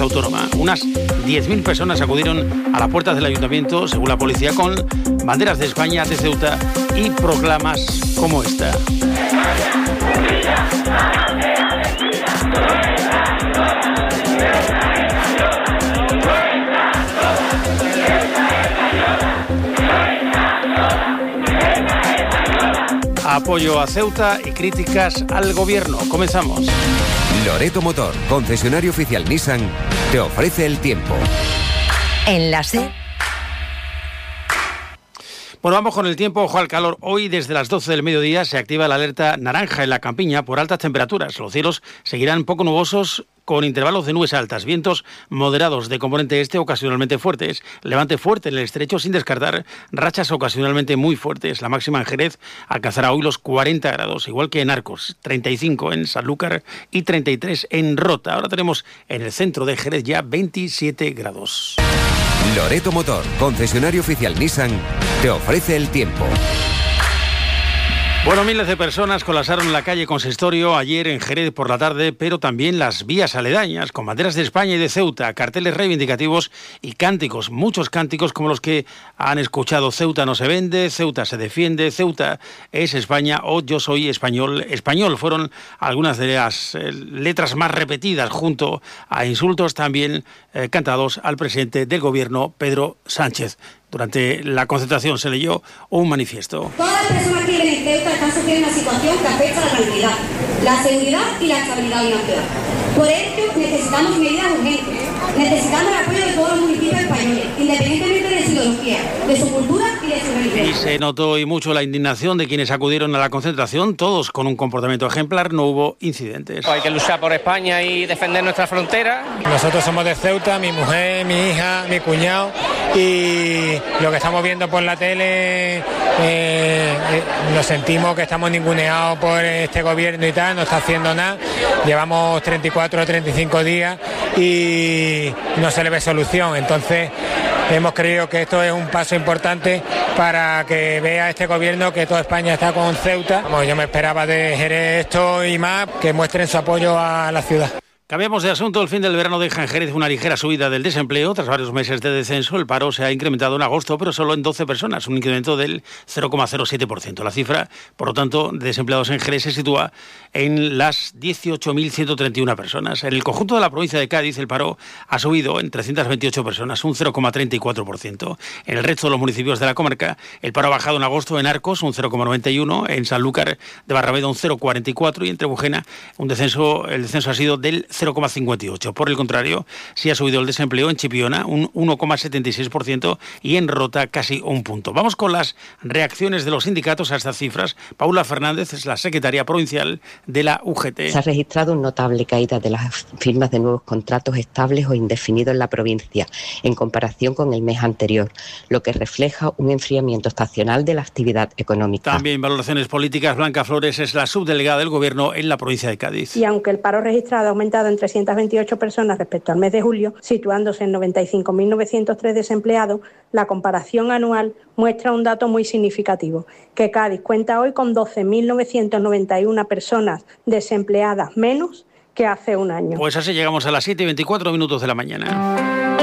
autónoma. Unas 10.000 personas acudieron a las puertas del ayuntamiento, según la policía, con banderas de España, de Ceuta y proclamas como esta. Apoyo a Ceuta y críticas al gobierno. Comenzamos. Loreto Motor, concesionario oficial Nissan, te ofrece el tiempo. En la SER. Bueno, vamos con el tiempo, ojo al calor. Hoy, desde las 12 del mediodía, se activa la alerta naranja en la campiña por altas temperaturas. Los cielos seguirán poco nubosos, con intervalos de nubes altas, vientos moderados de componente este ocasionalmente fuertes, levante fuerte en el estrecho sin descartar rachas ocasionalmente muy fuertes. La máxima en Jerez alcanzará hoy los 40 grados, igual que en Arcos, 35 en Sanlúcar y 33 en Rota. Ahora tenemos en el centro de Jerez ya 27 grados. Loreto Motor, concesionario oficial Nissan, te ofrece el tiempo. Bueno, miles de personas colapsaron la calle Consistorio ayer en Jerez por la tarde, pero también las vías aledañas, con banderas de España y de Ceuta, carteles reivindicativos y cánticos, muchos cánticos como los que han escuchado: Ceuta no se vende, Ceuta se defiende, Ceuta es España o yo soy español. Español fueron algunas de las letras más repetidas, junto a insultos también cantados al presidente del gobierno, Pedro Sánchez. Durante la concentración se leyó un manifiesto. Todas las personas que viven en Ceuta están sufriendo una situación que afecta a la tranquilidad, la seguridad y la estabilidad de una ciudad. Por ello necesitamos medidas urgentes. Necesitamos el apoyo de todos los municipios españoles, independientemente de su ideología, de su cultura y de su religión. Y se notó y mucho la indignación de quienes acudieron a la concentración, todos con un comportamiento ejemplar, no hubo incidentes. Hay que luchar por España y defender nuestra frontera. Nosotros somos de Ceuta, mi mujer, mi hija, mi cuñado, y lo que estamos viendo por la tele, nos sentimos que estamos ninguneados por este gobierno y tal, no está haciendo nada. Llevamos 34 o 35 días y no se le ve solución. Entonces hemos creído que esto es un paso importante para que vea este gobierno que toda España está con Ceuta. Yo me esperaba de Jerez esto y más, que muestren su apoyo a la ciudad. Cambiamos de asunto. El fin del verano deja en Jerez una ligera subida del desempleo. Tras varios meses de descenso, el paro se ha incrementado en agosto, pero solo en 12 personas, un incremento del 0,07%. La cifra, por lo tanto, de desempleados en Jerez se sitúa en las 18.131 personas. En el conjunto de la provincia de Cádiz, el paro ha subido en 328 personas, un 0,34%. En el resto de los municipios de la comarca, el paro ha bajado en agosto en Arcos, un 0,91%, en Sanlúcar de Barraveda, un 0,44%, y en Trebujena, el descenso ha sido del 0,58%. Por el contrario, sí ha subido el desempleo en Chipiona, un 1,76%, y en Rota casi un punto. Vamos con las reacciones de los sindicatos a estas cifras. Paula Fernández es la secretaria provincial de la UGT. Se ha registrado una notable caída de las firmas de nuevos contratos estables o indefinidos en la provincia, en comparación con el mes anterior, lo que refleja un enfriamiento estacional de la actividad económica. También valoraciones políticas. Blanca Flores es la subdelegada del Gobierno en la provincia de Cádiz. Y aunque el paro registrado ha aumentado en 328 personas respecto al mes de julio, situándose en 95.903 desempleados, la comparación anual muestra un dato muy significativo, que Cádiz cuenta hoy con 12.991 personas desempleadas menos que hace un año. Pues así llegamos a las 7:24 de la mañana.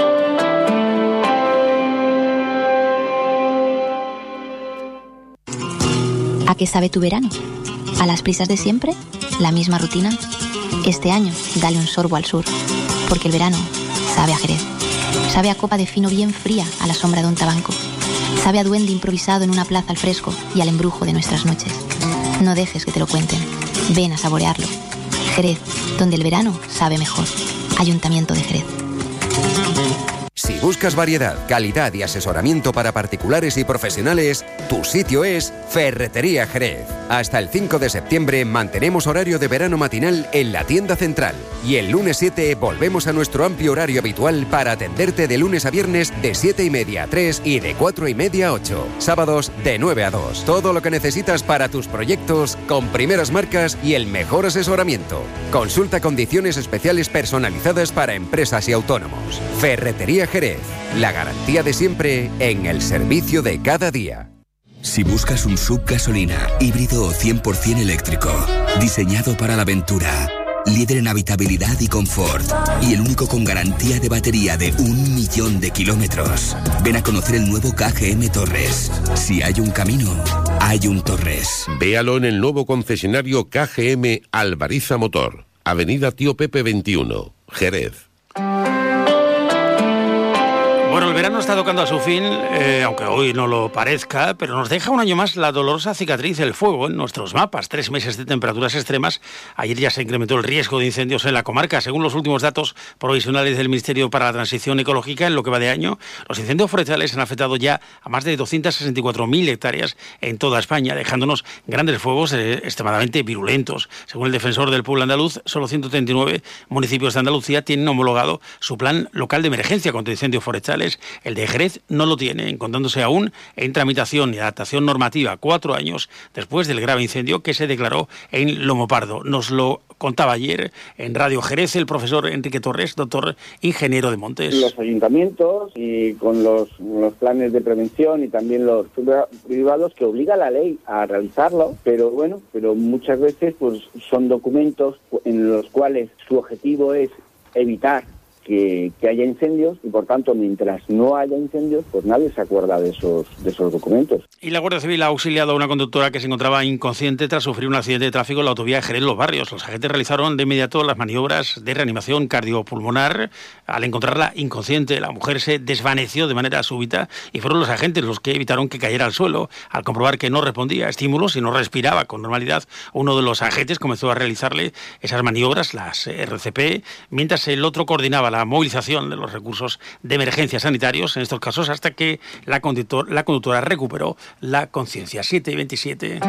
¿A qué sabe tu verano? ¿A las prisas de siempre? ¿La misma rutina? Este año, dale un sorbo al sur, porque el verano sabe a Jerez. Sabe a copa de fino bien fría a la sombra de un tabanco. Sabe a duende improvisado en una plaza al fresco y al embrujo de nuestras noches. No dejes que te lo cuenten. Ven a saborearlo. Jerez, donde el verano sabe mejor. Ayuntamiento de Jerez. Si buscas variedad, calidad y asesoramiento para particulares y profesionales, tu sitio es Ferretería Jerez. Hasta el 5 de septiembre mantenemos horario de verano matinal en la tienda central. Y el lunes 7 volvemos a nuestro amplio horario habitual para atenderte de lunes a viernes de 7:30 a 3 y de 4:30 a 8. Sábados de 9 a 2. Todo lo que necesitas para tus proyectos con primeras marcas y el mejor asesoramiento. Consulta condiciones especiales personalizadas para empresas y autónomos. Ferretería Jerez. La garantía de siempre en el servicio de cada día. Si buscas un SUV gasolina, híbrido o 100% eléctrico, diseñado para la aventura, líder en habitabilidad y confort, y el único con garantía de batería de 1.000.000 de kilómetros. Ven a conocer el nuevo KGM Torres. Si hay un camino, hay un Torres. Véalo en el nuevo concesionario KGM Alvariza Motor, Avenida Tío Pepe 21, Jerez. Bueno, el verano está tocando a su fin, aunque hoy no lo parezca, pero nos deja un año más la dolorosa cicatriz del fuego en nuestros mapas. 3 meses de temperaturas extremas. Ayer ya se incrementó el riesgo de incendios en la comarca. Según los últimos datos provisionales del Ministerio para la Transición Ecológica, en lo que va de año, los incendios forestales han afectado ya a más de 264.000 hectáreas en toda España, dejándonos grandes fuegos extremadamente virulentos. Según el defensor del pueblo andaluz, solo 139 municipios de Andalucía tienen homologado su plan local de emergencia contra incendios forestales. El de Jerez no lo tiene, encontrándose aún en tramitación y adaptación normativa 4 años después del grave incendio que se declaró en Lomopardo. Nos lo contaba ayer en Radio Jerez el profesor Enrique Torres, doctor ingeniero de montes. Los ayuntamientos y con los planes de prevención y también los privados que obliga la ley a realizarlo, pero muchas veces pues son documentos en los cuales su objetivo es evitar que haya incendios y, por tanto, mientras no haya incendios, pues nadie se acuerda de esos documentos. Y la Guardia Civil ha auxiliado a una conductora que se encontraba inconsciente tras sufrir un accidente de tráfico en la autovía de Jerez-Los Barrios. Los agentes realizaron de inmediato las maniobras de reanimación cardiopulmonar. Al encontrarla inconsciente, la mujer se desvaneció de manera súbita y fueron los agentes los que evitaron que cayera al suelo. Al comprobar que no respondía a estímulos y no respiraba con normalidad, uno de los agentes comenzó a realizarle esas maniobras, las RCP, mientras el otro coordinaba la movilización de los recursos de emergencia sanitarios, en estos casos, hasta que la conductora recuperó la conciencia. 7:27.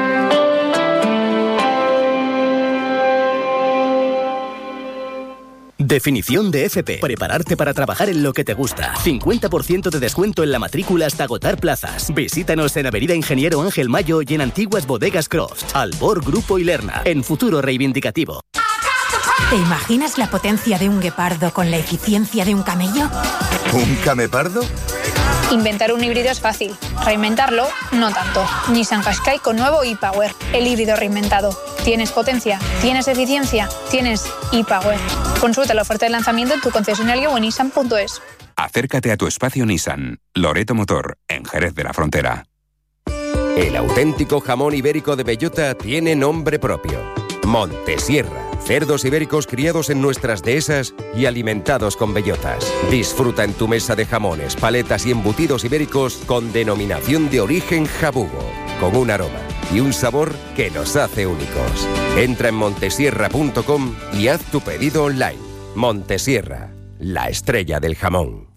Definición de FP. Prepararte para trabajar en lo que te gusta. 50% de descuento en la matrícula hasta agotar plazas. Visítanos en Avenida Ingeniero Ángel Mayo y en antiguas bodegas Croft. Albor Grupo y Lerna. En Futuro Reivindicativo. ¿Te imaginas la potencia de un guepardo con la eficiencia de un camello? ¿Un camepardo? Inventar un híbrido es fácil, reinventarlo no tanto. Nissan Qashqai con nuevo e-Power, el híbrido reinventado. ¿Tienes potencia? ¿Tienes eficiencia? ¿Tienes e-Power? Consulta la oferta de lanzamiento en tu concesionario o en nissan.es. Acércate a tu espacio Nissan, Loreto Motor, en Jerez de la Frontera. El auténtico jamón ibérico de bellota tiene nombre propio: Montesierra. Cerdos ibéricos criados en nuestras dehesas y alimentados con bellotas. Disfruta en tu mesa de jamones, paletas y embutidos ibéricos con denominación de origen jabugo, con un aroma y un sabor que nos hace únicos. Entra en montesierra.com y haz tu pedido online. Montesierra, la estrella del jamón.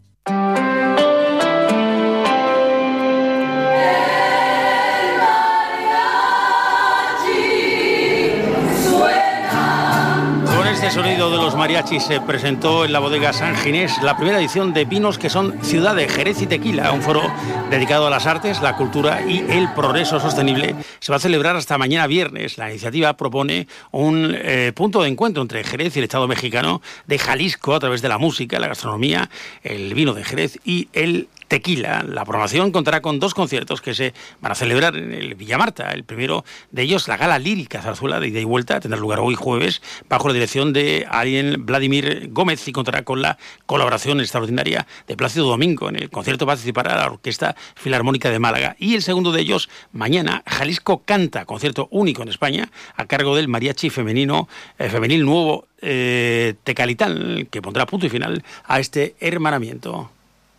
Este sonido de los mariachis se presentó en la bodega San Ginés la primera edición de Vinos que son Ciudad de Jerez y Tequila, un foro dedicado a las artes, la cultura y el progreso sostenible. Se va a celebrar hasta mañana viernes. La iniciativa propone un punto de encuentro entre Jerez y el Estado mexicano de Jalisco a través de la música, la gastronomía, el vino de Jerez y el tequila. La programación contará con 2 conciertos que se van a celebrar en el Villamarta. El primero de ellos, la Gala Lírica Zarzuela de ida y vuelta, tendrá lugar hoy jueves bajo la dirección de Ariel Vladimir Gómez y contará con la colaboración extraordinaria de Plácido Domingo. En el concierto participará la Orquesta Filarmónica de Málaga. Y el segundo de ellos, mañana, Jalisco Canta, concierto único en España a cargo del mariachi femenil nuevo Tecalitán, que pondrá punto y final a este hermanamiento.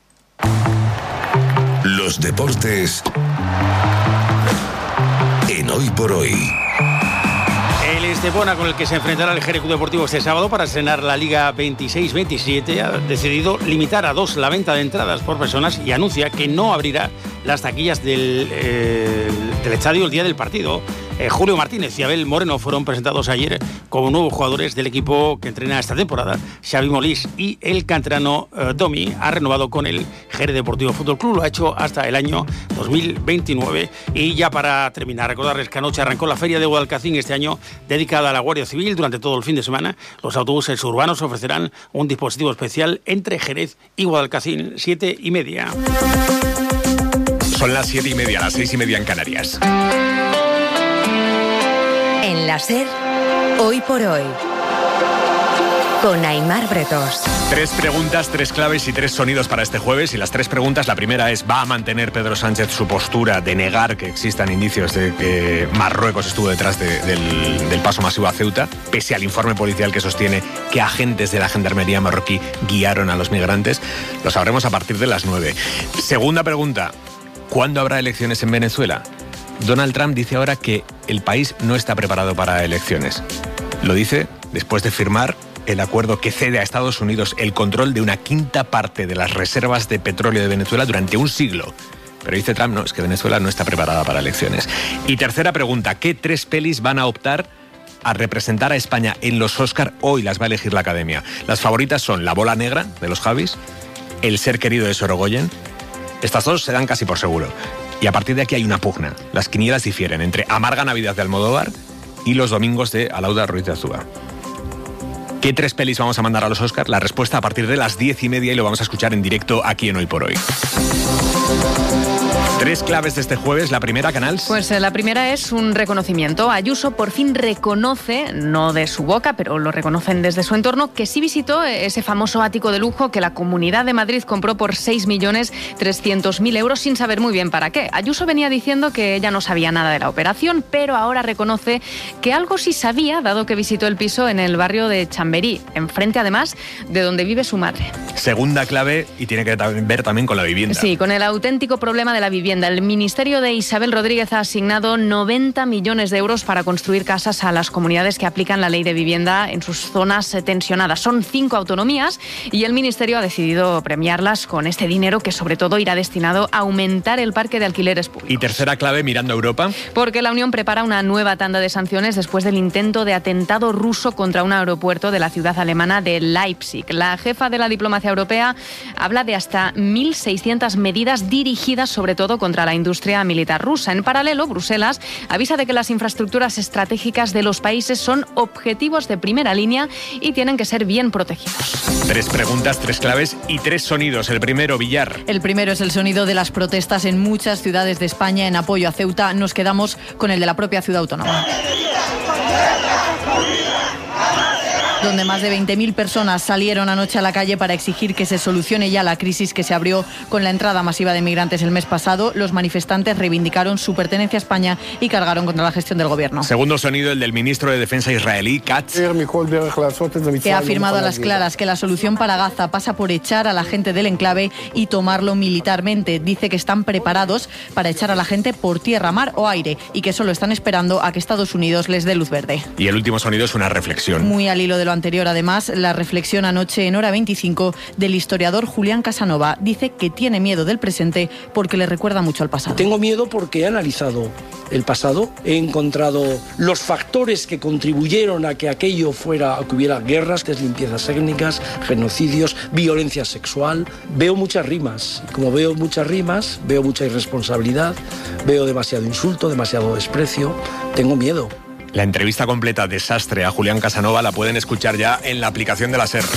Los deportes en Hoy por Hoy. El Estepona, con el que se enfrentará el Jerez Club Deportivo este sábado para estrenar la Liga 26-27, ha decidido limitar a 2 la venta de entradas por personas y anuncia que no abrirá las taquillas del estadio el día del partido. Julio Martínez y Abel Moreno fueron presentados ayer como nuevos jugadores del equipo que entrena esta temporada. Xavi Molís y el canterano Domi ha renovado con el Jerez Deportivo Fútbol Club, lo ha hecho hasta el año 2029. Y ya para terminar, recordarles que anoche arrancó la Feria de Guadalcacín, este año dedicada a la Guardia Civil. Durante todo el fin de semana, los autobuses urbanos ofrecerán un dispositivo especial entre Jerez y Guadalcacín. 7:30. Son las 7:30, las 6:30 en Canarias. En la SER, Hoy por Hoy. con Aimar Bretos. 3 preguntas, 3 claves y 3 sonidos para este jueves. Y las 3 preguntas, la primera es: ¿va a mantener Pedro Sánchez su postura de negar que existan indicios de que Marruecos estuvo detrás del paso masivo a Ceuta, pese al informe policial que sostiene que agentes de la gendarmería marroquí guiaron a los migrantes? Lo sabremos a partir de las 9. Segunda pregunta: ¿cuándo habrá elecciones en Venezuela? Donald Trump dice ahora que el país no está preparado para elecciones. Lo dice después de firmar el acuerdo que cede a Estados Unidos el control de una quinta parte de las reservas de petróleo de Venezuela durante un siglo. Pero dice Trump, no, es que Venezuela no está preparada para elecciones. Y tercera pregunta: ¿qué 3 pelis van a optar a representar a España en los Oscar? Hoy las va a elegir la Academia. Las favoritas son La bola negra, de los Javis, El ser querido, de Sorogoyen. Estas 2 se dan casi por seguro. Y a partir de aquí hay una pugna. Las quinielas difieren entre Amarga Navidad, de Almodóvar, y Los domingos, de Alauda Ruiz de Azúa. ¿Qué 3 pelis vamos a mandar a los Oscar? La respuesta a partir de las 10:30, y lo vamos a escuchar en directo aquí en Hoy por Hoy. 3 claves de este jueves. La primera, Canals. Pues la primera es un reconocimiento. Ayuso por fin reconoce, no de su boca, pero lo reconocen desde su entorno, que sí visitó ese famoso ático de lujo que la Comunidad de Madrid compró por 6.300.000 euros sin saber muy bien para qué. Ayuso venía diciendo que ella no sabía nada de la operación, pero ahora reconoce que algo sí sabía, dado que visitó el piso en el barrio de Chamberí, enfrente además de donde vive su madre. Segunda clave, y tiene que ver también con la vivienda. Sí, con el auténtico problema de la vivienda. El Ministerio de Isabel Rodríguez ha asignado 90 millones de euros para construir casas a las comunidades que aplican la ley de vivienda en sus zonas tensionadas. Son 5 autonomías y el Ministerio ha decidido premiarlas con este dinero, que sobre todo irá destinado a aumentar el parque de alquileres públicos. Y tercera clave, mirando a Europa. Porque la Unión prepara una nueva tanda de sanciones después del intento de atentado ruso contra un aeropuerto de la ciudad alemana de Leipzig. La jefa de la diplomacia europea habla de hasta 1.600 medidas dirigidas sobre todo contra la industria militar rusa. En paralelo, Bruselas avisa de que las infraestructuras estratégicas de los países son objetivos de primera línea y tienen que ser bien protegidos. 3 preguntas, 3 claves y 3 sonidos. El primero, Villar. El primero es el sonido de las protestas en muchas ciudades de España en apoyo a Ceuta. Nos quedamos con el de la propia ciudad autónoma, donde más de 20.000 personas salieron anoche a la calle para exigir que se solucione ya la crisis que se abrió con la entrada masiva de migrantes el mes pasado. Los manifestantes reivindicaron su pertenencia a España y cargaron contra la gestión del gobierno. Segundo sonido, el del ministro de Defensa israelí, Katz, que ha afirmado a las claras que la solución para Gaza pasa por echar a la gente del enclave y tomarlo militarmente. Dice que están preparados para echar a la gente por tierra, mar o aire, y que solo están esperando a que Estados Unidos les dé luz verde. Y el último sonido es una reflexión. Muy al hilo de lo anterior, además, la reflexión anoche en Hora 25 del historiador Julián Casanova. Dice que tiene miedo del presente porque le recuerda mucho al pasado. Tengo miedo porque he analizado el pasado, he encontrado los factores que contribuyeron a que aquello fuera, a que hubiera guerras, limpiezas étnicas, genocidios, violencia sexual. Veo muchas rimas. Como veo muchas rimas, veo mucha irresponsabilidad, veo demasiado insulto, demasiado desprecio. Tengo miedo. La entrevista completa, Desastre, a Julián Casanova la pueden escuchar ya en la aplicación de la SER.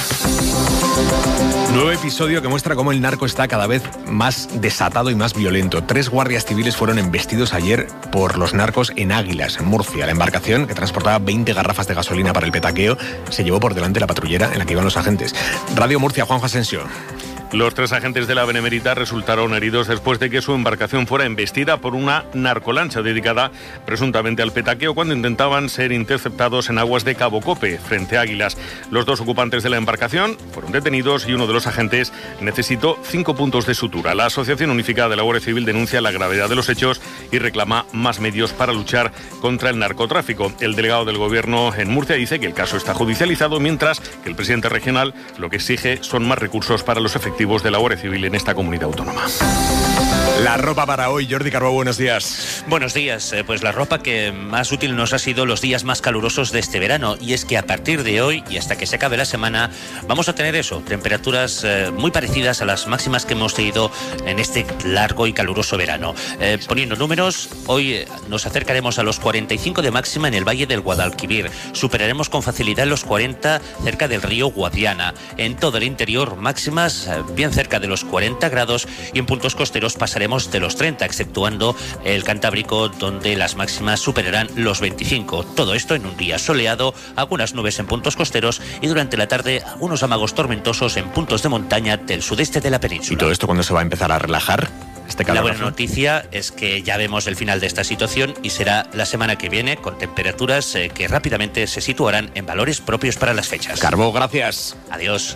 Nuevo episodio que muestra cómo el narco está cada vez más desatado y más violento. 3 guardias civiles fueron embestidos ayer por los narcos en Águilas, en Murcia. La embarcación, que transportaba 20 garrafas de gasolina para el petaqueo, se llevó por delante la patrullera en la que iban los agentes. Radio Murcia, Juanjo Asensio. Los 3 agentes de la Benemérita resultaron heridos después de que su embarcación fuera embestida por una narcolancha dedicada presuntamente al petaqueo cuando intentaban ser interceptados en aguas de Cabo Cope, frente a Águilas. Los 2 ocupantes de la embarcación fueron detenidos y uno de los agentes necesitó 5 puntos de sutura. La Asociación Unificada de la Guardia Civil denuncia la gravedad de los hechos y reclama más medios para luchar contra el narcotráfico. El delegado del Gobierno en Murcia dice que el caso está judicializado, mientras que el presidente regional lo que exige son más recursos para los efectivos de la Guardia Civil en esta comunidad autónoma. La ropa para hoy, Jordi Carbó, buenos días. Buenos días, pues la ropa que más útil nos ha sido los días más calurosos de este verano, y es que a partir de hoy y hasta que se acabe la semana vamos a tener temperaturas muy parecidas a las máximas que hemos tenido en este largo y caluroso verano. Poniendo números, hoy nos acercaremos a los 45 de máxima en el Valle del Guadalquivir, superaremos con facilidad los 40 cerca del río Guadiana. En todo el interior máximas bien cerca de los 40 grados y en puntos costeros pasaremos pasaremos de los 30, exceptuando el Cantábrico, donde las máximas superarán los 25. Todo esto en un día soleado, algunas nubes en puntos costeros y durante la tarde algunos amagos tormentosos en puntos de montaña del sudeste de la península. ¿Y todo esto cuándo se va a empezar a relajar? La buena noticia es que ya vemos el final de esta situación y será la semana que viene, con temperaturas que rápidamente se situarán en valores propios para las fechas. Carbó, gracias. Adiós.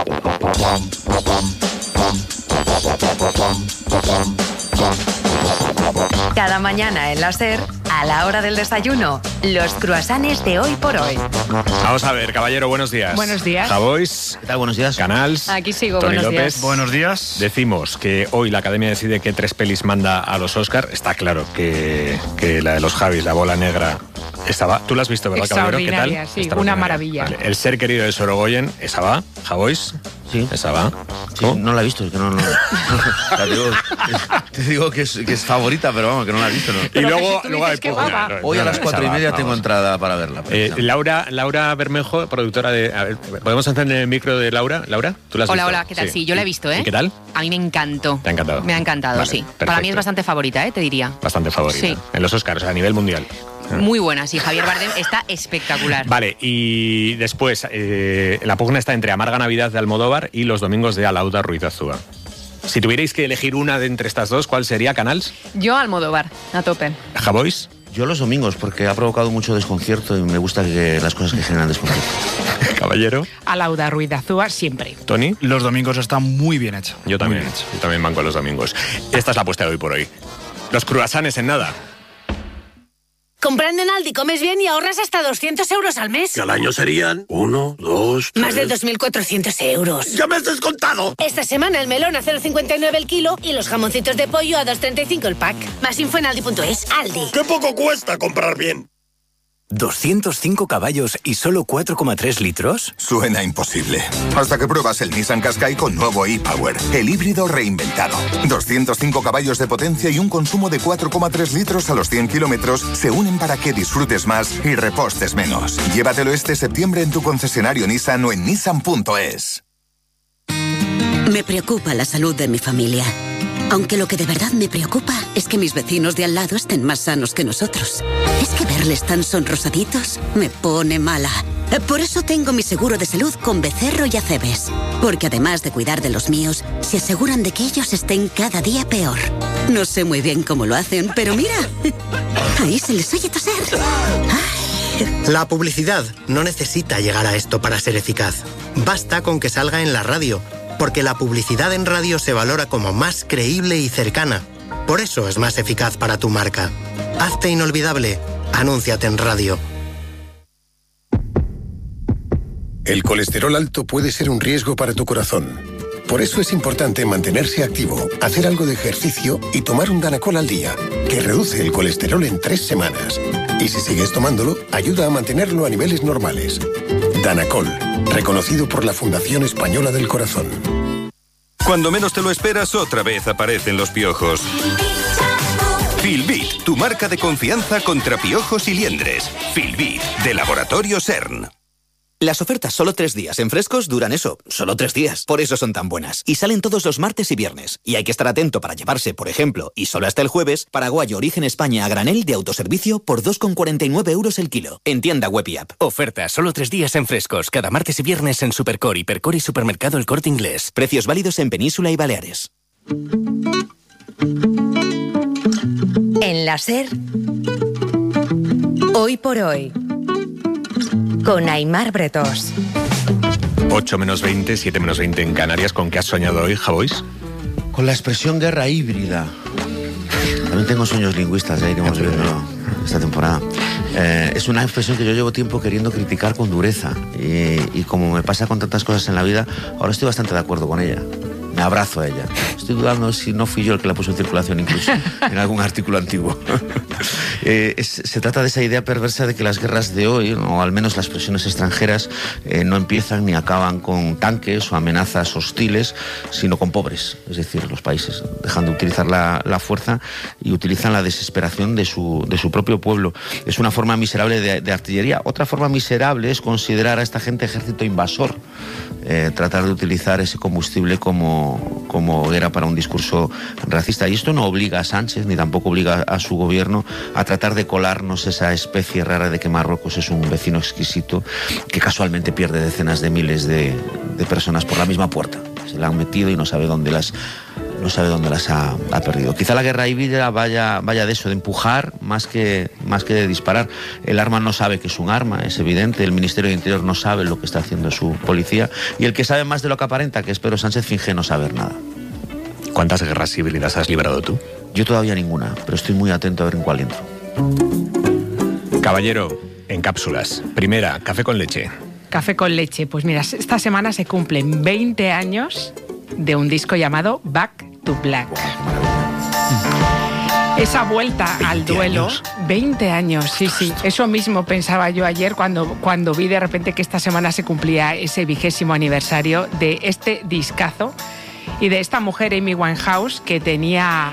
Cada mañana en la SER, a la hora del desayuno, los cruasanes de Hoy por Hoy. Vamos a ver, caballero, buenos días. Buenos días. Javois. ¿Qué tal? Buenos días. Canals. Aquí sigo, Toni buenos López. días. Buenos días. Decimos que hoy la Academia decide qué 3 pelis manda a los Oscar. Está claro que la de los Javis, La bola negra, estaba. Tú la has visto, ¿verdad, caballero? ¿Qué tal? Sí, una maravilla. Vale. El ser querido de Sorogoyen, ¿esa va? ¿Javois? Sí. ¿Esa va? Sí, no la he visto, es que no. Te digo que es favorita, pero vamos, que no la he visto. ¿No? Y luego hay hoy a las 4:30 tengo entrada para verla. Laura Bermejo, productora de... A ver, ¿podemos encender el micro de Laura? ¿Laura? ¿Tú la has visto? Hola, ¿qué tal? Sí, yo la he visto, ¿eh? ¿Y qué tal? A mí me encantó. ¿Te ha encantado? Me ha encantado, Vale, sí. perfecto. Para mí es bastante favorita, te diría. Bastante favorita. Sí. En los Oscars, a nivel mundial. Muy buena, sí. Javier Bardem está espectacular. Vale, y después, la pugna está entre Amarga Navidad de Almodóvar y Los domingos de Alauda Ruiz Azúa. Si tuvierais que elegir una de entre estas dos, ¿cuál sería, Canals? Yo Almodóvar, a tope. ¿Javois? Yo Los domingos, porque ha provocado mucho desconcierto y me gusta que las cosas que generan desconcierto. Caballero. Alauda Ruiz de Azúa, siempre. ¿Toni? Los domingos está muy bien hecho. Yo también banco los domingos. Esta es la apuesta de hoy por hoy. Los cruasanes en nada. Comprando en Aldi comes bien y ahorras hasta 200 euros al mes. Que al año serían 1, 2, 3... Más de 2.400 euros. ¡Ya me has descontado! Esta semana el melón a 0,59 el kilo y los jamoncitos de pollo a 2,35 el pack. Más info en aldi.es. Aldi. ¡Qué poco cuesta comprar bien! ¿205 caballos y solo 4,3 litros? Suena imposible. Hasta que pruebas el Nissan Qashqai con nuevo e-Power, el híbrido reinventado. 205 caballos de potencia y un consumo de 4,3 litros a los 100 kilómetros se unen para que disfrutes más y repostes menos. Llévatelo este septiembre en tu concesionario Nissan o en nissan.es. Me preocupa la salud de mi familia. Aunque lo que de verdad me preocupa es que mis vecinos de al lado estén más sanos que nosotros. Es que verles tan sonrosaditos me pone mala. Por eso tengo mi seguro de salud con Becerro y Acebes. Porque además de cuidar de los míos, se aseguran de que ellos estén cada día peor. No sé muy bien cómo lo hacen, pero mira, ahí se les oye toser. La publicidad no necesita llegar a esto para ser eficaz. Basta con que salga en la radio. Porque la publicidad en radio se valora como más creíble y cercana. Por eso es más eficaz para tu marca. Hazte inolvidable. Anúnciate en radio. El colesterol alto puede ser un riesgo para tu corazón. Por eso es importante mantenerse activo, hacer algo de ejercicio y tomar un Danacol al día, que reduce el colesterol en 3 semanas. Y si sigues tomándolo, ayuda a mantenerlo a niveles normales. Danacol, reconocido por la Fundación Española del Corazón. Cuando menos te lo esperas, otra vez aparecen los piojos. Filbit, tu marca de confianza contra piojos y liendres. Filbit, de Laboratorio CERN. Las ofertas solo 3 días en Frescos duran eso, solo 3 días. Por eso son tan buenas. Y salen todos los martes y viernes. Y hay que estar atento para llevarse, por ejemplo, y solo hasta el jueves, paraguayo origen España a granel de autoservicio por 2,49 euros el kilo. En tienda web y app. Oferta solo 3 días en Frescos, cada martes y viernes en Supercor, Hipercor y Supermercado El Corte Inglés. Precios válidos en Península y Baleares. En la SER, Hoy por Hoy, con Aimar Bretós. 8 menos 20, 7 menos 20 en Canarias. ¿Con qué has soñado hoy, Javois? Con la expresión guerra híbrida. También tengo sueños lingüistas, ya iremos viendo esta temporada. Es una expresión que yo llevo tiempo queriendo criticar con dureza. Y como me pasa con tantas cosas en la vida, ahora estoy bastante de acuerdo con ella. Me abrazo a ella. Estoy dudando si no fui yo el que la puso en circulación incluso en algún artículo antiguo. Se trata de esa idea perversa de que las guerras de hoy, o al menos las presiones extranjeras, no empiezan ni acaban con tanques o amenazas hostiles, sino con pobres, es decir, los países, dejando de utilizar la fuerza y utilizan la desesperación de su propio pueblo. Es una forma miserable de artillería. Otra forma miserable es considerar a esta gente ejército invasor, tratar de utilizar ese combustible como como era para un discurso racista. Y esto no obliga a Sánchez, ni tampoco obliga a su gobierno a tratar de colarnos esa especie rara de que Marruecos es un vecino exquisito que casualmente pierde decenas de miles de personas por la misma puerta. Se la han metido y no sabe dónde las ha perdido. Quizá la guerra híbrida vaya de eso, de empujar más que de disparar. El arma no sabe que es un arma, es evidente. El Ministerio de Interior no sabe lo que está haciendo su policía. Y el que sabe más de lo que aparenta, que es Pedro Sánchez, finge no saber nada. ¿Cuántas guerras híbridas has librado tú? Yo todavía ninguna, pero estoy muy atento a ver en cuál entro. Caballero, en cápsulas. Primera, café con leche. Café con leche. Pues mira, esta semana se cumplen 20 años de un disco llamado Back to Black. Esa vuelta al duelo, años. 20 años, sí. Eso mismo pensaba yo ayer cuando vi de repente que esta semana se cumplía ese 20º aniversario de este discazo y de esta mujer, Amy Winehouse, que tenía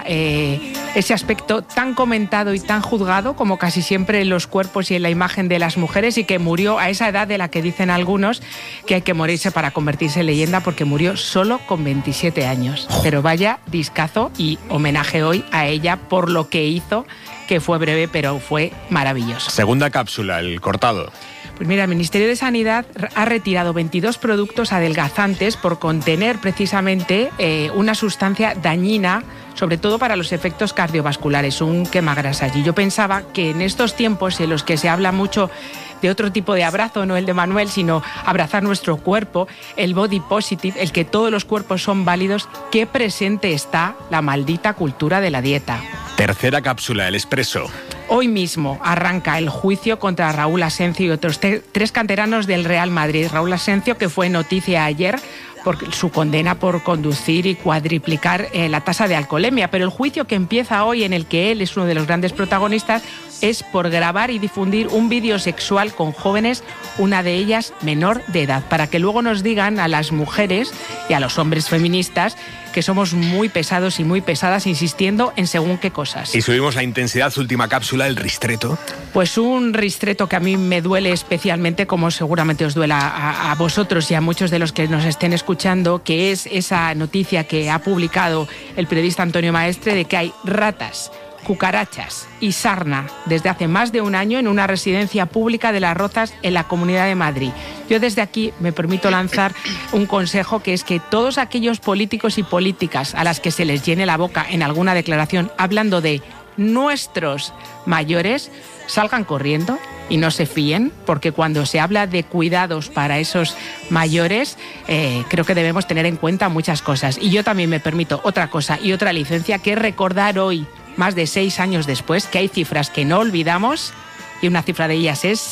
ese aspecto tan comentado y tan juzgado como casi siempre en los cuerpos y en la imagen de las mujeres, y que murió a esa edad de la que dicen algunos que hay que morirse para convertirse en leyenda, porque murió solo con 27 años. Pero vaya discazo, y homenaje hoy a ella por lo que hizo, que fue breve pero fue maravilloso. Segunda cápsula, el cortado. Pues mira, el Ministerio de Sanidad ha retirado 22 productos adelgazantes por contener precisamente una sustancia dañina, sobre todo para los efectos cardiovasculares, un quemagrasas. Y yo pensaba que en estos tiempos en los que se habla mucho de otro tipo de abrazo, no el de Manuel, sino abrazar nuestro cuerpo, el body positive, el que todos los cuerpos son válidos, qué presente está la maldita cultura de la dieta. Tercera cápsula, el expreso. Hoy mismo arranca el juicio contra Raúl Asencio y otros tres canteranos del Real Madrid. Raúl Asencio, que fue noticia ayer por su condena por conducir y cuadriplicar la tasa de alcoholemia. Pero el juicio que empieza hoy, en el que él es uno de los grandes protagonistas, es por grabar y difundir un vídeo sexual con jóvenes, una de ellas menor de edad, para que luego nos digan a las mujeres y a los hombres feministas que somos muy pesados y muy pesadas insistiendo en según qué cosas. Y subimos la intensidad, última cápsula, el ristreto. Pues un ristreto que a mí me duele especialmente, como seguramente os duela a vosotros y a muchos de los que nos estén escuchando, que es esa noticia que ha publicado el periodista Antonio Maestre de que hay ratas, cucarachas y sarna desde hace más de un año en una residencia pública de Las Rozas, en la Comunidad de Madrid. Yo desde aquí me permito lanzar un consejo, que es que todos aquellos políticos y políticas a las que se les llene la boca en alguna declaración hablando de nuestros mayores, salgan corriendo y no se fíen, porque cuando se habla de cuidados para esos mayores, creo que debemos tener en cuenta muchas cosas. Y yo también me permito otra cosa y otra licencia, que es recordar hoy, más de 6 años después, que hay cifras que no olvidamos, y una cifra de ellas es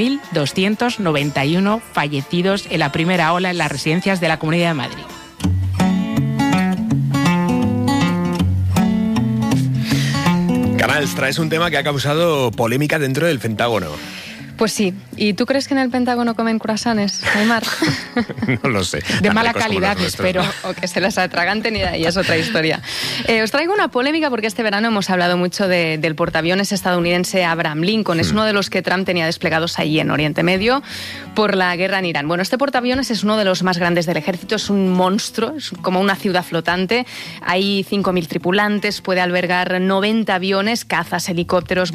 7.291 fallecidos en la primera ola en las residencias de la Comunidad de Madrid. Canals, traes un tema que ha causado polémica dentro del Pentágono. Pues sí. ¿Y tú crees que en el Pentágono comen croissants, Aymar? No lo sé. De mala calidad, espero. O que se las atraganten, y ahí es otra historia. Os traigo una polémica porque este verano hemos hablado mucho del portaaviones estadounidense Abraham Lincoln. Es uno de los que Trump tenía desplegados allí en Oriente Medio por la guerra en Irán. Bueno, este portaaviones es uno de los más grandes del ejército, es un monstruo, es como una ciudad flotante. Hay 5.000 tripulantes, puede albergar 90 aviones, cazas, helicópteros,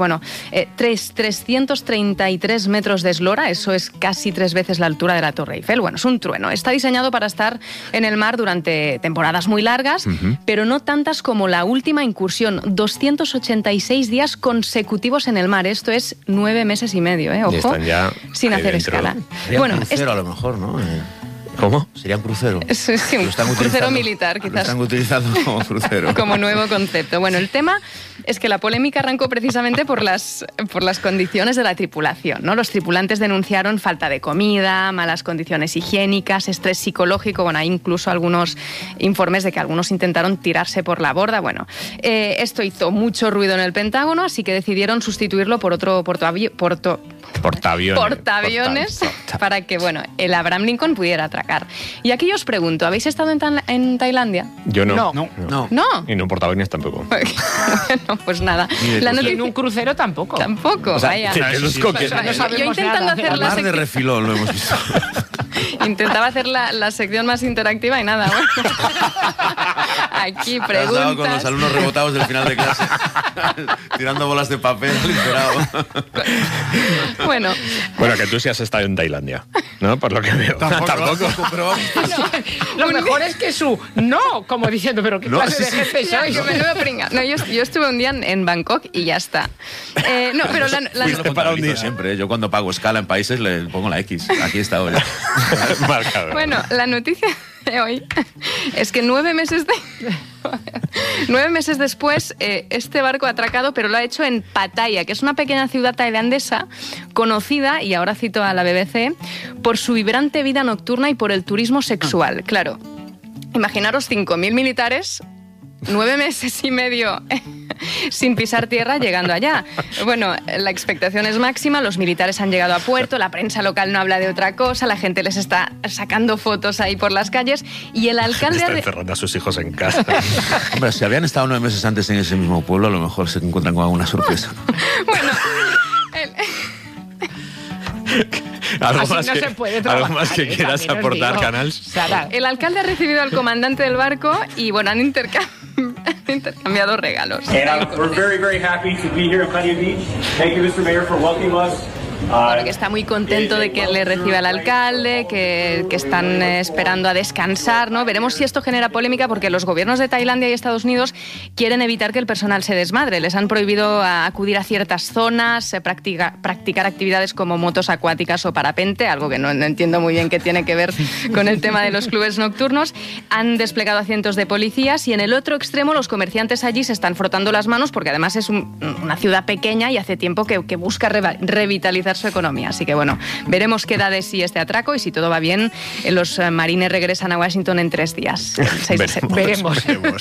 333 metros de eslora, eso es casi 3 veces la altura de la Torre Eiffel. Bueno, es un trueno. Está diseñado para estar en el mar durante temporadas muy largas, pero no tantas como la última incursión. 286 días consecutivos en el mar. Esto es 9 meses y medio, ojo, están ya sin hacer dentro. escala. Sería un crucero a lo mejor, ¿no? ¿Cómo? Sería un crucero. Sí, un crucero militar, quizás. Lo están utilizando como crucero. Como nuevo concepto. Bueno, el tema es que la polémica arrancó precisamente por las condiciones de la tripulación, ¿no? Los tripulantes denunciaron falta de comida, malas condiciones higiénicas, estrés psicológico. Bueno, hay incluso algunos informes de que algunos intentaron tirarse por la borda. Bueno, esto hizo mucho ruido en el Pentágono, así que decidieron sustituirlo por otro portaaviones para que, el Abraham Lincoln pudiera atracar. Y aquí os pregunto, ¿habéis estado en Tailandia? Yo no. ¿No? Y no en portaaviones tampoco. Bueno, pues nada. En un crucero tampoco. Tampoco, vaya. Yo intentando hacer Mar de refilón lo hemos visto. Intentaba hacer la sección más interactiva y nada, bueno. Aquí preguntas. Has dado con los alumnos rebotados del final de clase, tirando bolas de papel al esperado. Bueno, que tú sí has estado en Tailandia, ¿no? Por lo que veo. Tampoco. Lo mejor es que no, como diciendo, pero ¿qué clase de jefe sois? Que menudo pringa. No, yo estuve un día en Bangkok y ya está. No, pero Fuiste para un día siempre. Yo cuando pago escala en países le pongo la X. Aquí está hoy. Bueno, la noticia de hoy es que 9 meses después este barco ha atracado, pero lo ha hecho en Pattaya, que es una pequeña ciudad tailandesa conocida, y ahora cito a la BBC, por su vibrante vida nocturna y por el turismo sexual. Claro, imaginaros 5.000 militares, 9 meses y medio sin pisar tierra llegando allá. Bueno, la expectación es máxima, los militares han llegado a puerto, la prensa local no habla de otra cosa, la gente les está sacando fotos ahí por las calles y el alcalde... Está encerrando a sus hijos en casa. Hombre, si habían estado 9 meses antes en ese mismo pueblo, a lo mejor se encuentran con alguna sorpresa. Bueno... ¿Algo más que quieras aportar, Canals? El alcalde ha recibido al comandante del barco y, bueno, han intercambiado regalos. We're very, very happy to be here at Pattaya Beach. Thank you, Mr. Mayor, for welcoming us. Bueno, que está muy contento de que le reciba el alcalde, que están esperando a descansar, ¿no? Veremos si esto genera polémica porque los gobiernos de Tailandia y Estados Unidos quieren evitar que el personal se desmadre. Les han prohibido acudir a ciertas zonas, practicar actividades como motos acuáticas o parapente, algo que no entiendo muy bien qué tiene que ver con el tema de los clubes nocturnos. Han desplegado a cientos de policías y en el otro extremo los comerciantes allí se están frotando las manos porque además es una ciudad pequeña y hace tiempo que busca revitalizar su economía. Así que bueno, veremos qué da de sí este atraco y si todo va bien, los marines regresan a Washington en 3 días. Veremos.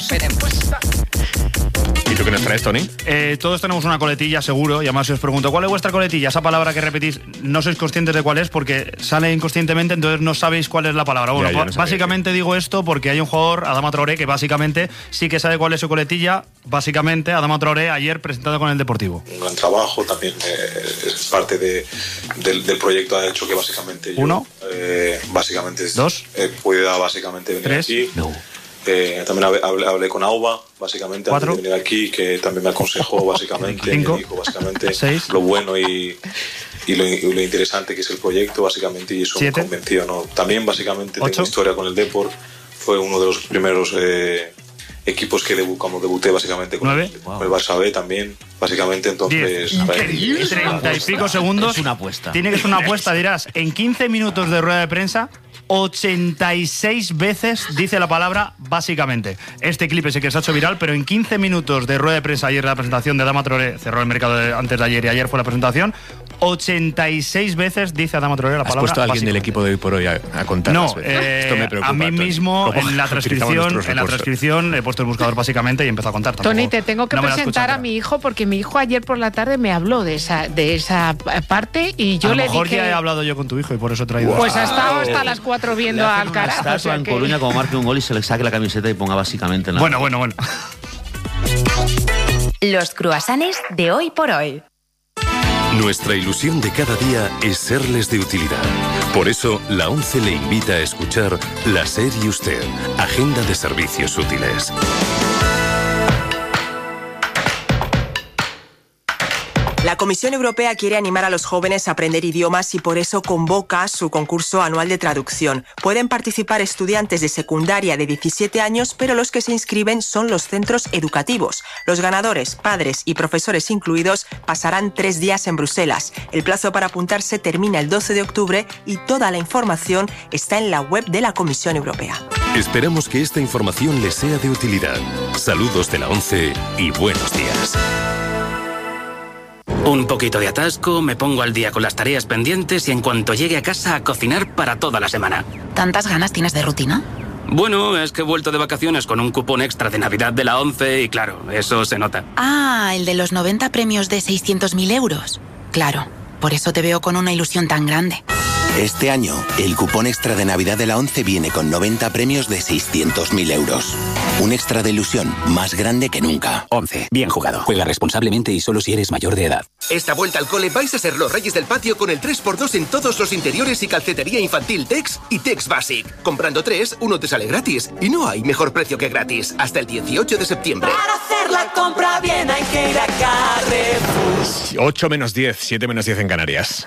¿Y tú qué nos traes, Tony? Todos tenemos una coletilla, seguro, y además si os pregunto, ¿cuál es vuestra coletilla? Esa palabra que repetís, no sois conscientes de cuál es porque sale inconscientemente, entonces no sabéis cuál es la palabra. Bueno, no básicamente digo esto porque hay un jugador, Adama Traoré, que básicamente sí que sabe cuál es su coletilla. Básicamente, Adama Traoré ayer presentado con el Deportivo. Un gran trabajo, también es parte del proyecto, ha hecho que básicamente yo... 1, básicamente 2, pueda básicamente venir 3, aquí. También hablé con Auba, básicamente, 4, antes de venir aquí, que también me aconsejó, básicamente, 5, me dijo, básicamente, 6, lo bueno y lo interesante que es el proyecto, básicamente, y eso 7, me convenció, ¿no? También, básicamente, 8, tengo historia con el Depor, fue uno de los primeros equipos que debuté, básicamente, con el Barça B también, básicamente, entonces... 30 y pico segundos. Es una apuesta. Tiene que ser una apuesta, dirás, en 15 minutos de rueda de prensa... 86 veces dice la palabra básicamente. Este clip es el que se ha hecho viral, pero en 15 minutos de rueda de prensa ayer la presentación de Adama Traoré, cerró el mercado antes de ayer y ayer fue la presentación, 86 veces dice Adama Traoré la palabra. ¿Has puesto a alguien del equipo de hoy por hoy a contar? No, esto me preocupa, a mí mismo Tony. en la transcripción he puesto el buscador básicamente y he empezado a contar. Tony, te tengo que presentar a mi hijo porque mi hijo ayer por la tarde me habló de esa parte y yo le dije... A lo mejor ya he hablado yo con tu hijo y por eso he traído... Pues ha estado hasta las 4 viendo al carajo. Una estatua en Coruña, como marque un gol y se le saque la camiseta y ponga básicamente en la... Bueno. Los cruasanes de hoy por hoy. Nuestra ilusión de cada día es serles de utilidad. Por eso, la ONCE le invita a escuchar La SER y Usted, Agenda de Servicios Útiles. La Comisión Europea quiere animar a los jóvenes a aprender idiomas y por eso convoca su concurso anual de traducción. Pueden participar estudiantes de secundaria de 17 años, pero los que se inscriben son los centros educativos. Los ganadores, padres y profesores incluidos, pasarán 3 días en Bruselas. El plazo para apuntarse termina el 12 de octubre y toda la información está en la web de la Comisión Europea. Esperamos que esta información les sea de utilidad. Saludos de la ONCE y buenos días. Un poquito de atasco, me pongo al día con las tareas pendientes y en cuanto llegue a casa a cocinar para toda la semana. ¿Tantas ganas tienes de rutina? Bueno, es que he vuelto de vacaciones con un cupón extra de Navidad de la ONCE y claro, eso se nota. Ah, el de los 90 premios de 600.000 euros. Claro, por eso te veo con una ilusión tan grande. Este año, el cupón extra de Navidad de la ONCE viene con 90 premios de 600.000 euros. Un extra de ilusión más grande que nunca. ONCE, bien jugado. Juega responsablemente y solo si eres mayor de edad. Esta vuelta al cole vais a ser los reyes del patio con el 3x2 en todos los interiores y calcetería infantil Tex y Tex Basic. Comprando 3, uno te sale gratis. Y no hay mejor precio que gratis. Hasta el 18 de septiembre. Para hacer la compra bien hay que ir a Carrefour. 8 menos 10, 7 menos 10 en Canarias.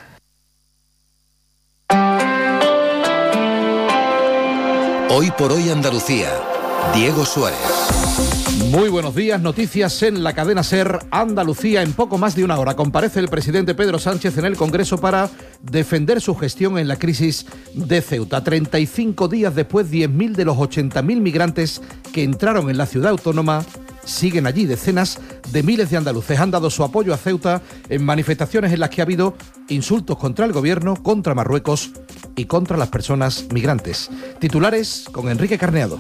Hoy por hoy Andalucía. Diego Suárez. Muy buenos días, noticias en la cadena SER. Andalucía, en poco más de una hora comparece el presidente Pedro Sánchez en el Congreso para defender su gestión en la crisis de Ceuta. 35 días después, 10.000 de los 80.000 migrantes que entraron en la ciudad autónoma siguen allí. Decenas de miles de andaluces han dado su apoyo a Ceuta en manifestaciones en las que ha habido insultos contra el gobierno, contra Marruecos y contra las personas migrantes. Titulares con Enrique Carneado.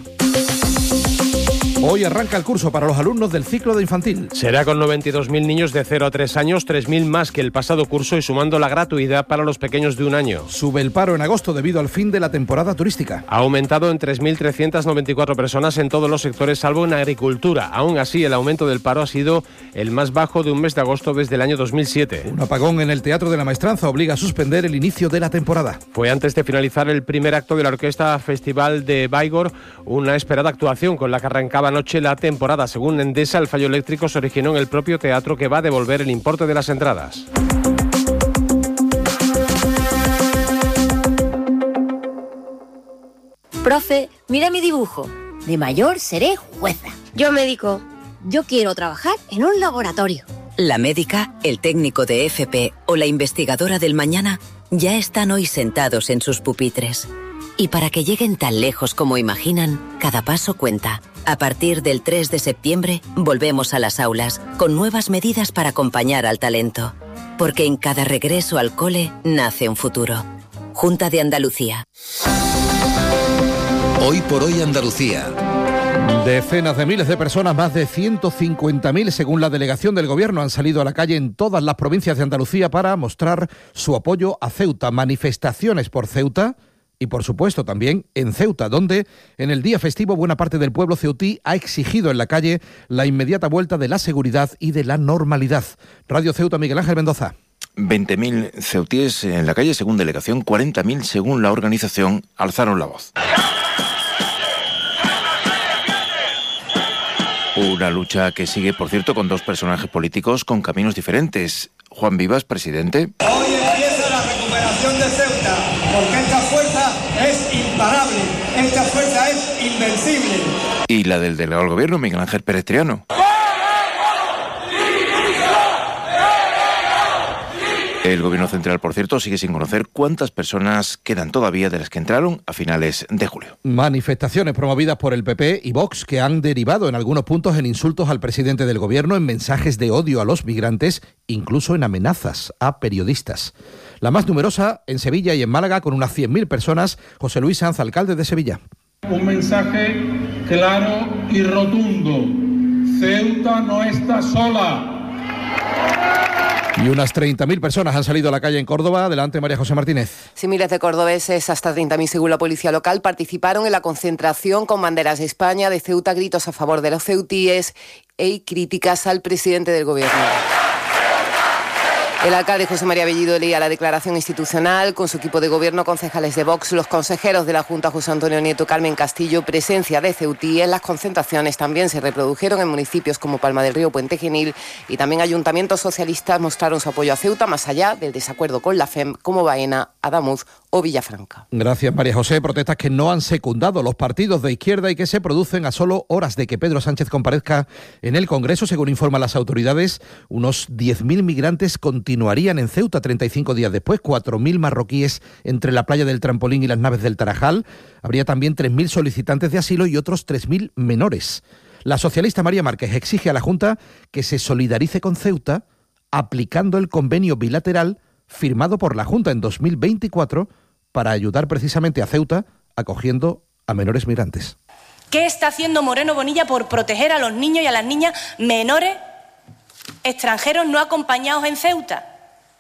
Hoy arranca el curso para los alumnos del ciclo de infantil. Será con 92.000 niños de 0 a 3 años, 3.000 más que el pasado curso y sumando la gratuidad para los pequeños de 1 año. Sube el paro en agosto debido al fin de la temporada turística. Ha aumentado en 3.394 personas en todos los sectores salvo en agricultura. Aún así, el aumento del paro ha sido el más bajo de un mes de agosto desde el año 2007. Un apagón en el Teatro de la Maestranza obliga a suspender el inicio de la temporada. Fue antes de finalizar el primer acto de la Orquesta Festival de Baigor, una esperada actuación con la que arrancaba anoche la temporada. Según Endesa, el fallo eléctrico se originó en el propio teatro, que va a devolver el importe de las entradas. Profe, mira mi dibujo. De mayor seré jueza. Yo médico. Yo quiero trabajar en un laboratorio. La médica, el técnico de FP o la investigadora del mañana ya están hoy sentados en sus pupitres. Y para que lleguen tan lejos como imaginan, cada paso cuenta. A partir del 3 de septiembre, volvemos a las aulas, con nuevas medidas para acompañar al talento. Porque en cada regreso al cole nace un futuro. Junta de Andalucía. Hoy por hoy Andalucía. Decenas de miles de personas, más de 150.000 según la delegación del Gobierno, han salido a la calle en todas las provincias de Andalucía para mostrar su apoyo a Ceuta. Manifestaciones por Ceuta y, por supuesto, también en Ceuta, donde en el día festivo buena parte del pueblo ceutí ha exigido en la calle la inmediata vuelta de la seguridad y de la normalidad. Radio Ceuta, Miguel Ángel Mendoza. 20.000 ceutíes en la calle según delegación, 40.000 según la organización alzaron la voz. Una lucha que sigue, por cierto, con dos personajes políticos con caminos diferentes. Juan Vivas, presidente. Hoy empieza la recuperación de Ceuta, porque esta fuerza es imparable, esta fuerza es invencible. Y la del delegado del gobierno, Miguel Ángel Pérez Triano. El gobierno central, por cierto, sigue sin conocer cuántas personas quedan todavía de las que entraron a finales de julio. Manifestaciones promovidas por el PP y Vox que han derivado en algunos puntos en insultos al presidente del gobierno, en mensajes de odio a los migrantes, incluso en amenazas a periodistas. La más numerosa en Sevilla y en Málaga, con unas 100.000 personas. José Luis Sanz, alcalde de Sevilla. Un mensaje claro y rotundo. Ceuta no está sola. Y unas 30.000 personas han salido a la calle en Córdoba. Adelante, María José Martínez. Sí, miles de cordobeses, hasta 30.000 según la policía local, participaron en la concentración con banderas de España, de Ceuta, gritos a favor de los ceutíes y críticas al presidente del gobierno. El alcalde José María Bellido leía la declaración institucional con su equipo de gobierno, concejales de Vox, los consejeros de la Junta José Antonio Nieto, Carmen Castillo, presencia de ceutíes. Las concentraciones también se reprodujeron en municipios como Palma del Río, Puente Genil, y también ayuntamientos socialistas mostraron su apoyo a Ceuta, más allá del desacuerdo con la FEM, como Baena, Adamuz o Villafranca. Gracias, María José. Protestas que no han secundado los partidos de izquierda y que se producen a solo horas de que Pedro Sánchez comparezca en el Congreso. Según informan las autoridades, unos 10.000 migrantes continuarían en Ceuta 35 días después, 4.000 marroquíes entre la playa del Trampolín y las naves del Tarajal. Habría también 3.000 solicitantes de asilo y otros 3.000 menores. La socialista María Márquez exige a la Junta que se solidarice con Ceuta aplicando el convenio bilateral firmado por la Junta en 2024 para ayudar precisamente a Ceuta acogiendo a menores migrantes. ¿Qué está haciendo Moreno Bonilla por proteger a los niños y a las niñas menores extranjeros no acompañados en Ceuta?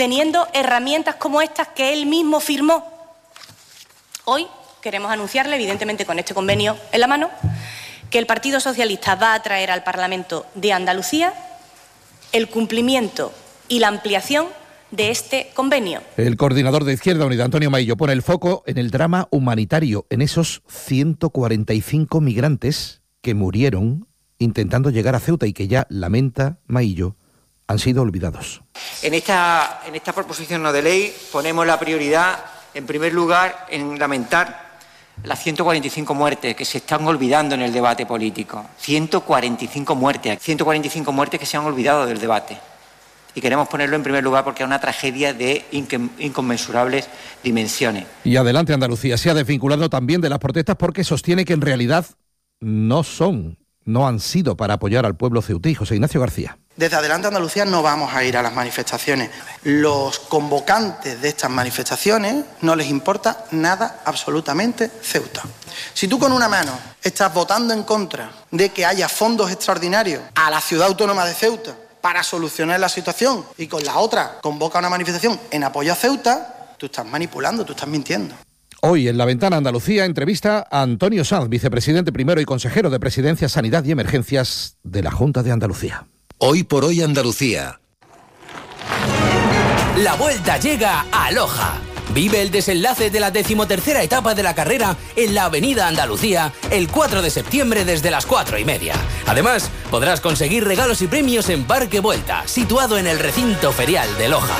teniendo herramientas como estas que él mismo firmó. Hoy queremos anunciarle, evidentemente con este convenio en la mano, que el Partido Socialista va a traer al Parlamento de Andalucía el cumplimiento y la ampliación de este convenio. El coordinador de Izquierda Unida, Antonio Maillo, pone el foco en el drama humanitario, en esos 145 migrantes que murieron intentando llegar a Ceuta y que ya, lamenta Maillo, han sido olvidados. En esta proposición no de ley ponemos la prioridad, en primer lugar, en lamentar las 145 muertes que se están olvidando en el debate político. 145 muertes que se han olvidado del debate. Y queremos ponerlo en primer lugar porque es una tragedia de inconmensurables dimensiones. Y adelante Andalucía, se ha desvinculado también de las protestas porque sostiene que en realidad no han sido para apoyar al pueblo ceutí. José Ignacio García. Desde Adelante Andalucía no vamos a ir a las manifestaciones. Los convocantes de estas manifestaciones no les importa nada absolutamente Ceuta. Si tú con una mano estás votando en contra de que haya fondos extraordinarios a la ciudad autónoma de Ceuta para solucionar la situación y con la otra convoca una manifestación en apoyo a Ceuta, tú estás manipulando, tú estás mintiendo. Hoy en La Ventana Andalucía entrevista a Antonio Sanz, vicepresidente primero y consejero de Presidencia, Sanidad y Emergencias de la Junta de Andalucía. Hoy por hoy Andalucía. La vuelta llega a Loja. Vive el desenlace de la 13ª etapa de la carrera en la Avenida Andalucía el 4 de septiembre desde las 4:30. Además, podrás conseguir regalos y premios en Parque Vuelta, situado en el recinto ferial de Loja.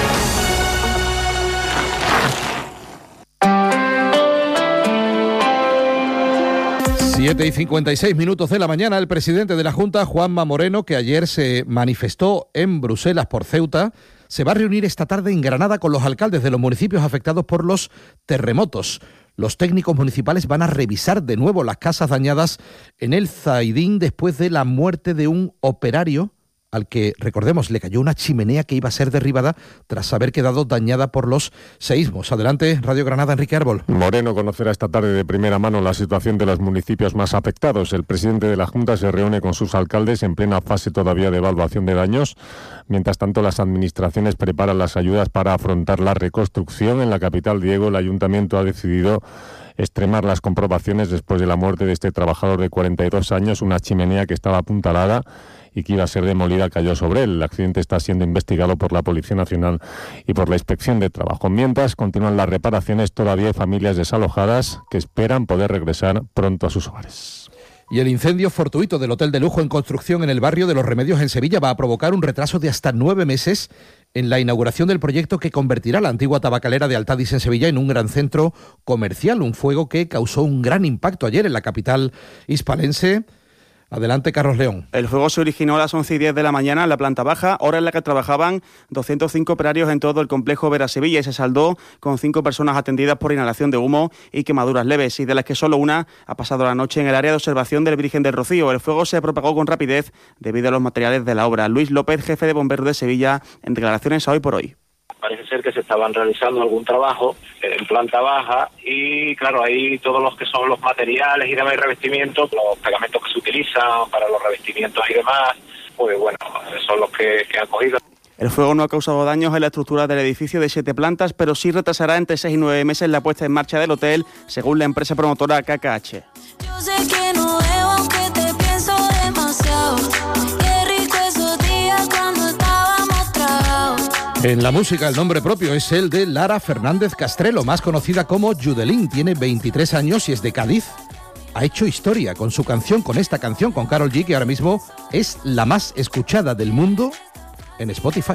Siete y 56 minutos de la mañana, el presidente de la Junta, Juanma Moreno, que ayer se manifestó en Bruselas por Ceuta, se va a reunir esta tarde en Granada con los alcaldes de los municipios afectados por los terremotos. Los técnicos municipales van a revisar de nuevo las casas dañadas en el Zaidín después de la muerte de un operario al que, recordemos, le cayó una chimenea que iba a ser derribada tras haber quedado dañada por los seísmos. Adelante, Radio Granada, Enrique Árbol. Moreno conocerá esta tarde de primera mano la situación de los municipios más afectados. El presidente de la Junta se reúne con sus alcaldes en plena fase todavía de evaluación de daños. Mientras tanto, las administraciones preparan las ayudas para afrontar la reconstrucción. En la capital, Diego, el ayuntamiento ha decidido extremar las comprobaciones después de la muerte de este trabajador de 42 años. Una chimenea que estaba apuntalada y que iba a ser demolida cayó sobre él. El accidente está siendo investigado por la Policía Nacional y por la Inspección de Trabajo. Mientras continúan las reparaciones, todavía hay familias desalojadas que esperan poder regresar pronto a sus hogares. Y el incendio fortuito del hotel de lujo en construcción en el barrio de Los Remedios en Sevilla va a provocar un retraso de hasta 9 meses en la inauguración del proyecto que convertirá la antigua tabacalera de Altadis en Sevilla en un gran centro comercial. Un fuego que causó un gran impacto ayer en la capital hispalense. Adelante, Carlos León. El fuego se originó a las 11:10 de la mañana en la planta baja, hora en la que trabajaban 205 operarios en todo el complejo Vera Sevilla, y se saldó con 5 personas atendidas por inhalación de humo y quemaduras leves, y de las que solo una ha pasado la noche en el área de observación del Virgen del Rocío. El fuego se propagó con rapidez debido a los materiales de la obra. Luis López, jefe de bomberos de Sevilla, en declaraciones a Hoy por Hoy. Parece ser que se estaban realizando algún trabajo en planta baja y, claro, ahí todos los que son los materiales y demás revestimientos, los pegamentos que se utilizan para los revestimientos y demás, pues bueno, son los que han cogido. El fuego no ha causado daños en la estructura del edificio de 7 plantas, pero sí retrasará entre 6 y 9 meses la puesta en marcha del hotel, según la empresa promotora KKH. Yo sé que no veo, aunque te pienso demasiado. Qué rico esos días cuando estábamos tragados. En la música, el nombre propio es el de Lara Fernández Castrelo, más conocida como Yudelín. Tiene 23 años y es de Cádiz. Ha hecho historia con su canción, con esta canción, con Karol G, que ahora mismo es la más escuchada del mundo en Spotify.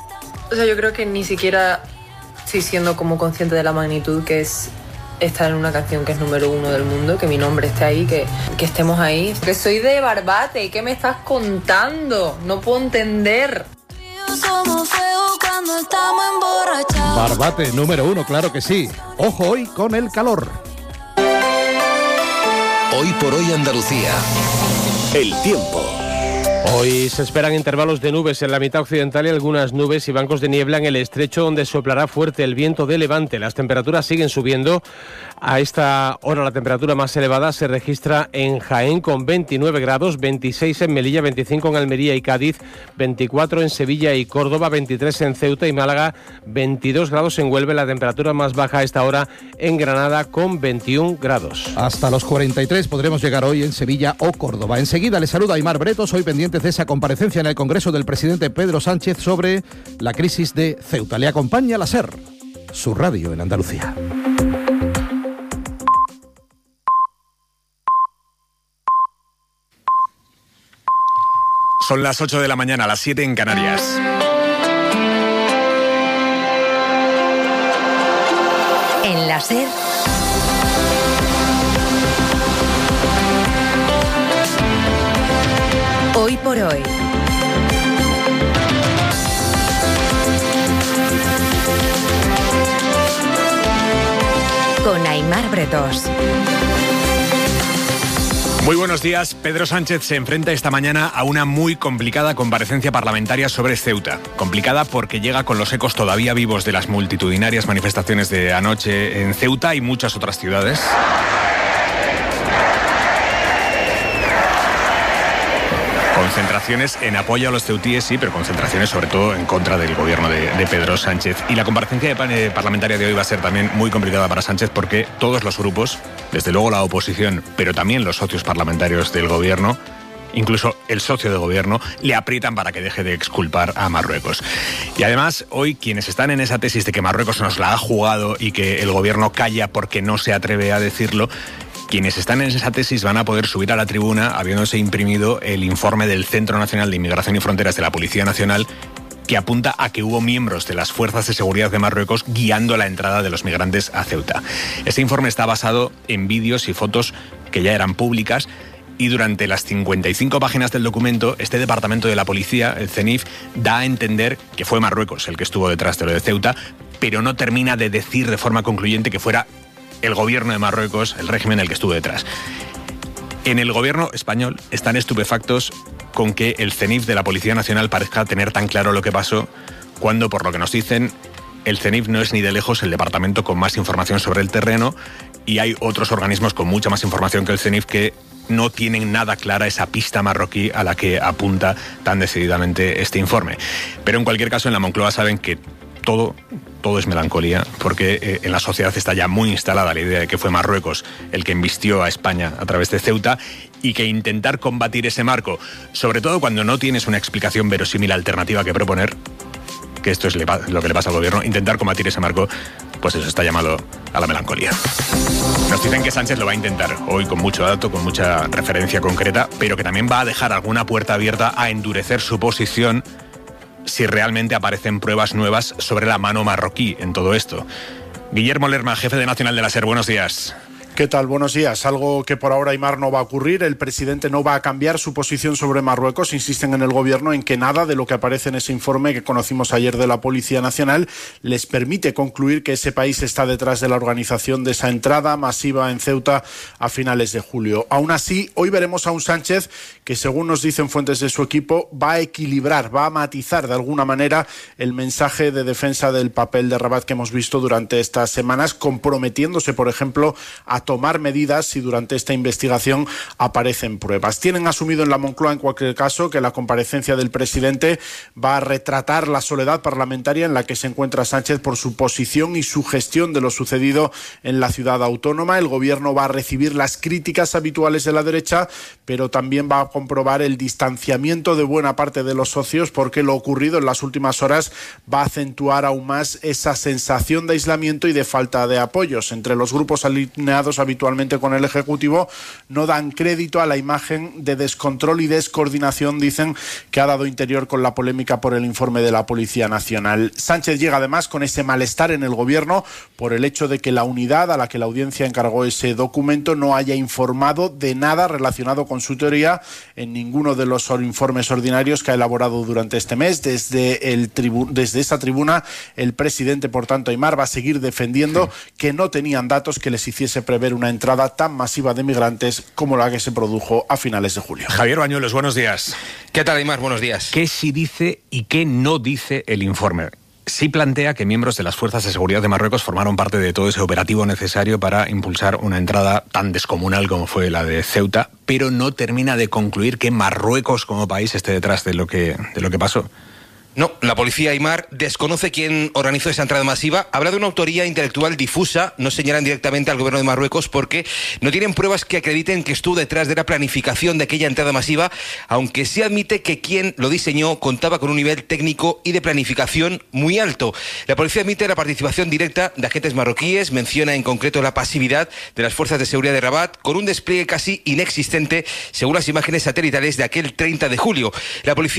O sea, yo creo que ni siquiera estoy siendo como consciente de la magnitud que es estar en una canción que es número 1 del mundo, que mi nombre esté ahí, que estemos ahí. Que soy de Barbate, ¿qué me estás contando? No puedo entender. Somos feos cuando estamos emborrachados. Barbate, número 1, claro que sí. Ojo hoy con el calor. Hoy por hoy Andalucía. El tiempo. Hoy se esperan intervalos de nubes en la mitad occidental y algunas nubes y bancos de niebla en el estrecho, donde soplará fuerte el viento de levante. Las temperaturas siguen subiendo. A esta hora la temperatura más elevada se registra en Jaén con 29 grados, 26 en Melilla, 25 en Almería y Cádiz, 24 en Sevilla y Córdoba, 23 en Ceuta y Málaga, 22 grados en Huelva. La temperatura más baja a esta hora en Granada con 21 grados. Hasta los 43 podremos llegar hoy en Sevilla o Córdoba. Enseguida les saluda Aimar Bretos, hoy pendientes de esa comparecencia en el Congreso del presidente Pedro Sánchez sobre la crisis de Ceuta. Le acompaña la SER, su radio en Andalucía. Son las 8 de la mañana, las 7 en Canarias. En la SER, hoy por hoy. Con Aimar Bretos. Muy buenos días. Pedro Sánchez se enfrenta esta mañana a una muy complicada comparecencia parlamentaria sobre Ceuta. Complicada porque llega con los ecos todavía vivos de las multitudinarias manifestaciones de anoche en Ceuta y muchas otras ciudades. Concentraciones en apoyo a los ceutíes, sí, pero concentraciones sobre todo en contra del gobierno de Pedro Sánchez. Y la comparecencia parlamentaria de hoy va a ser también muy complicada para Sánchez porque todos los grupos, desde luego la oposición, pero también los socios parlamentarios del gobierno, incluso el socio de gobierno, le aprietan para que deje de exculpar a Marruecos. Y además, hoy quienes están en esa tesis de que Marruecos nos la ha jugado y que el gobierno calla porque no se atreve a decirlo, quienes están en esa tesis van a poder subir a la tribuna habiéndose imprimido el informe del Centro Nacional de Inmigración y Fronteras de la Policía Nacional, que apunta a que hubo miembros de las fuerzas de seguridad de Marruecos guiando la entrada de los migrantes a Ceuta. Ese informe está basado en vídeos y fotos que ya eran públicas, y durante las 55 páginas del documento, este departamento de la policía, el CENIF, da a entender que fue Marruecos el que estuvo detrás de lo de Ceuta, pero no termina de decir de forma concluyente que fuera el gobierno de Marruecos, el régimen el que estuvo detrás. En el gobierno español están estupefactos con que el CENIF de la Policía Nacional parezca tener tan claro lo que pasó, cuando, por lo que nos dicen, el CENIF no es ni de lejos el departamento con más información sobre el terreno, y hay otros organismos con mucha más información que el CENIF que no tienen nada clara esa pista marroquí a la que apunta tan decididamente este informe. Pero en cualquier caso, en la Moncloa saben que todo es melancolía, porque en la sociedad está ya muy instalada la idea de que fue Marruecos el que embistió a España a través de Ceuta, y que intentar combatir ese marco, sobre todo cuando no tienes una explicación verosímil alternativa que proponer, que esto es lo que le pasa al gobierno, intentar combatir ese marco, pues eso está llamado a la melancolía. Nos dicen que Sánchez lo va a intentar hoy con mucho dato, con mucha referencia concreta, pero que también va a dejar alguna puerta abierta a endurecer su posición si realmente aparecen pruebas nuevas sobre la mano marroquí en todo esto. Guillermo Lerma, jefe de Nacional de la SER, buenos días. ¿Qué tal? Buenos días. Algo que por ahora, Aimar, no va a ocurrir. El presidente no va a cambiar su posición sobre Marruecos. Insisten en el gobierno en que nada de lo que aparece en ese informe que conocimos ayer de la Policía Nacional les permite concluir que ese país está detrás de la organización de esa entrada masiva en Ceuta a finales de julio. Aún así, hoy veremos a un Sánchez que, según nos dicen fuentes de su equipo, va a equilibrar, va a matizar de alguna manera el mensaje de defensa del papel de Rabat que hemos visto durante estas semanas, comprometiéndose, por ejemplo, a tomar medidas si durante esta investigación aparecen pruebas. Tienen asumido en la Moncloa, en cualquier caso, que la comparecencia del presidente va a retratar la soledad parlamentaria en la que se encuentra Sánchez por su posición y su gestión de lo sucedido en la ciudad autónoma. El gobierno va a recibir las críticas habituales de la derecha, pero también va a comprobar el distanciamiento de buena parte de los socios, porque lo ocurrido en las últimas horas va a acentuar aún más esa sensación de aislamiento y de falta de apoyos. Entre los grupos alineados habitualmente con el Ejecutivo no dan crédito a la imagen de descontrol y descoordinación, dicen, que ha dado Interior con la polémica por el informe de la Policía Nacional. Sánchez llega además con ese malestar en el gobierno por el hecho de que la unidad a la que la audiencia encargó ese documento no haya informado de nada relacionado con su teoría en ninguno de los informes ordinarios que ha elaborado durante este mes. Desde esa tribuna, el presidente, por tanto, Aimar, va a seguir defendiendo que no tenían datos que les hiciese prever prever una entrada tan masiva de migrantes como la que se produjo a finales de julio. Javier Bañuelos, buenos días. ¿Qué tal, Aymar? Buenos días. ¿Qué sí dice y qué no dice el informe? Sí plantea que miembros de las fuerzas de seguridad de Marruecos formaron parte de todo ese operativo necesario para impulsar una entrada tan descomunal como fue la de Ceuta, pero no termina de concluir que Marruecos como país esté detrás de lo que pasó. No, la policía, Aymar, desconoce quién organizó esa entrada masiva. Habla de una autoría intelectual difusa, no señalan directamente al gobierno de Marruecos porque no tienen pruebas que acrediten que estuvo detrás de la planificación de aquella entrada masiva, aunque sí admite que quien lo diseñó contaba con un nivel técnico y de planificación muy alto. La policía admite la participación directa de agentes marroquíes, menciona en concreto la pasividad de las fuerzas de seguridad de Rabat, con un despliegue casi inexistente según las imágenes satelitales de aquel 30 de julio. La policía